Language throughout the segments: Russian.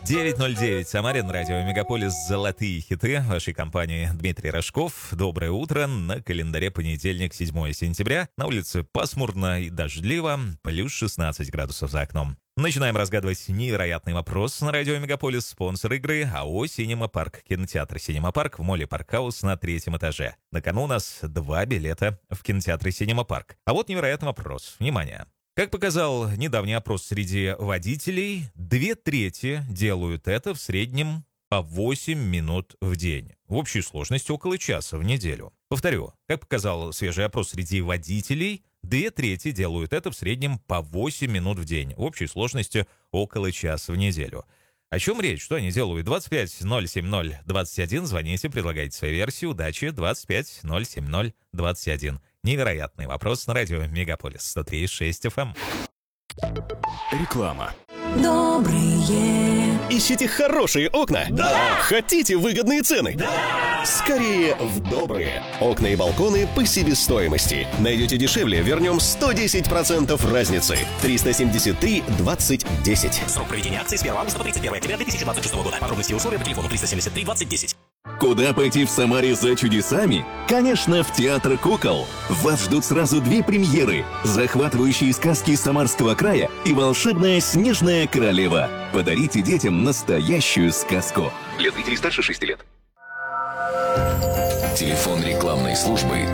9:09. Самарин, радио Мегаполис, золотые хиты вашей компании. Дмитрий Рожков. Доброе утро. На календаре понедельник, 7 сентября. На улице пасмурно и дождливо. Плюс 16 градусов за окном. Начинаем разгадывать невероятный вопрос на радио Мегаполис. Спонсор игры АО «Синема Парк». Кинотеатр «Синема Парк» в моле «Паркхаус» на 3-м этаже. На кону у нас 2 билета в кинотеатре «Синема Парк». А вот невероятный вопрос. Внимание! Как показал недавний опрос среди водителей, 2/3 делают это в среднем по 8 минут в день. В общей сложности около часа в неделю. Повторю, как показал свежий опрос среди водителей, 2/3 делают это в среднем по 8 минут в день. В общей сложности около часа в неделю. О чем речь? Что они делают? 25-070-21. Звоните, предлагайте свою версию. Удачи. 25-070-21. Невероятный вопрос на радио Мегаполис 103,6 FM. Реклама. Добрые. Ищите хорошие окна? Да! Хотите выгодные цены? Да! Скорее в добрые. Окна и балконы по себестоимости. Найдете дешевле, вернем 110% разницы. 373-20-10. Срок проведения акции с 1 августа по 31 октября 2026 года. Подробности и условия по телефону 373-20-10. Куда пойти в Самаре за чудесами? Конечно, в Театр кукол. Вас ждут сразу 2 премьеры: захватывающие сказки Самарского края и волшебная Снежная королева. Подарите детям настоящую сказку. Для зрителей старше 6 лет. Телефон рекламной службы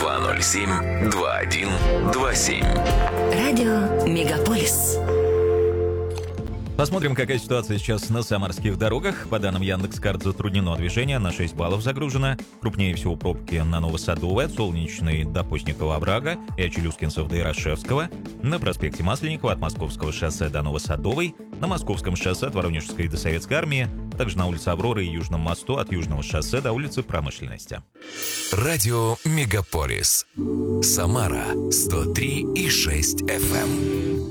207-2127. Радио Мегаполис. Посмотрим, какая ситуация сейчас на самарских дорогах. По данным Яндекс.Карт, затруднено движение, на 6 баллов загружено. Крупнее всего пробки на Новосадовой, от Солнечной до Постникова оврага и от Челюскинцев до Ярошевского. На проспекте Масленникова от Московского шоссе до Новосадовой. На Московском шоссе от Воронежской до Советской армии. Также на улице Авроры и Южном мосту от Южного шоссе до улицы Промышленности. Радио Мегаполис. Самара 103,6 FM.